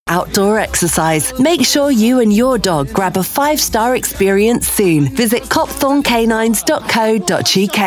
outdoor exercise. Make sure you and your dog grab a 5-star experience soon. Visit copthornecanines.co.uk.